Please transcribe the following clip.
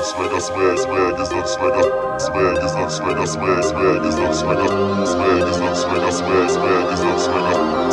swagger, swag is not swagger, swag is not swagger, swag is not swagger, swag is not swagger, swag is not swagger.